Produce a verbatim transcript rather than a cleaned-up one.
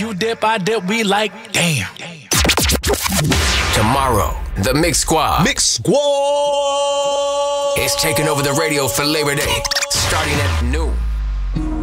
You dip, I dip, we like, damn. Tomorrow, the Mix Squad. Mix Squad is taking over the radio for Labor Day, starting at noon.